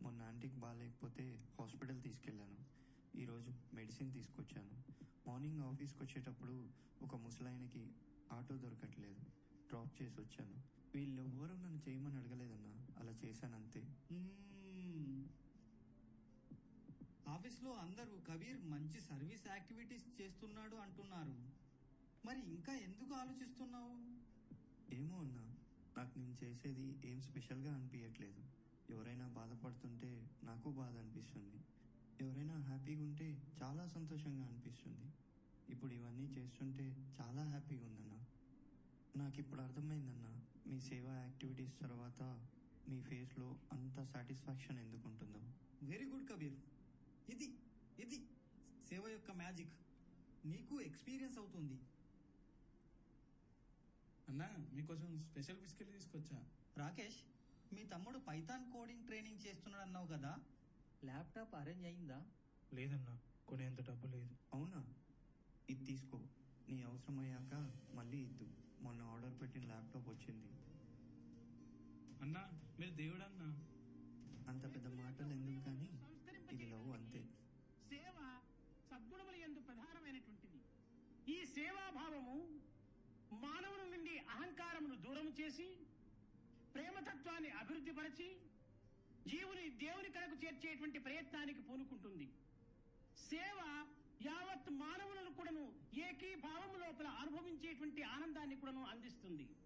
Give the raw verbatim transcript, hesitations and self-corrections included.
మొన్న ఆంటీకి బాగాలేకపోతే హాస్పిటల్ తీసుకెళ్లాను. ఈరోజు మెడిసిన్ తీసుకొచ్చాను. మార్నింగ్ ఆఫీస్కి వచ్చేటప్పుడు ఒక ముసలాయనకి ఆటో దొరకట్లేదు, డ్రాప్ చేసి వచ్చాను. వీళ్ళెవ్వరూ నన్ను చేయమని అడగలేదన్నా, అలా చేశానంతే. ఆఫీస్లో అందరూ కబీర్ మంచి సర్వీస్ యాక్టివిటీస్ చేస్తున్నాడు అంటున్నారు. మరి ఇంకా ఎందుకు ఆలోచిస్తున్నావు? ఏమో అన్నా, నాకు నేను చేసేది ఏం స్పెషల్గా అనిపించట్లేదు. ఎవరైనా బాధపడుతుంటే నాకు బాధ అనిపిస్తుంది, ఎవరైనా హ్యాపీగా ఉంటే చాలా సంతోషంగా అనిపిస్తుంది. ఇప్పుడు ఇవన్నీ చేస్తుంటే చాలా హ్యాపీగా ఉందన్నా. నాకు ఇప్పుడు అర్థమైందన్నా, మీ సేవా యాక్టివిటీస్ తర్వాత మీ ఫేస్లో అంత సాటిస్ఫాక్షన్ ఎందుకు ఉంటుందో. Very good Kabir. ఇది ఇది సేవ యొక్క మ్యాజిక్. నీకు ఎక్స్పీరియన్స్ అవుతుంది. అన్నా, మీకోసం స్పెషల్ బిస్కెట్ తీసుకొచ్చా. రాకేష్, మీ తమ్ముడు పైథాన్ కోడింగ్ ట్రైనింగ్ చేస్తున్నాడు అన్నావు కదా, ల్యాప్టాప్ అరేంజ్ అయిందా? లేదన్నా, కొనేంత డబ్బు లేదు. అవునా? ఇది తీసుకో, నీ అవసరం అయ్యాక మళ్ళీ ఇద్దు. మొన్న ఆర్డర్ పెట్టిన ల్యాప్టాప్ వచ్చింది. అన్నా, మీరు దేవుడు అన్నా. అంత పెద్ద మాటలు ఎందుకు కానీ, ఇది లవ్ అంతే. సేవ సద్గుణముల యందు ప్రధానమైనటువంటిది. ఈ సేవాభావము మానవుని నుండి అహంకారమును దూరం చేసి ప్రేమతత్వాన్ని అభివృద్ధి పరిచి జీవుని దేవుని కడకు చేర్చేటువంటి ప్రయత్నానికి పూనుకుంటుంది. సేవ యావత్ మానవులను కూడాను ఏకీభావము లోపల అనుభవించేటువంటి ఆనందాన్ని కూడాను అందిస్తుంది.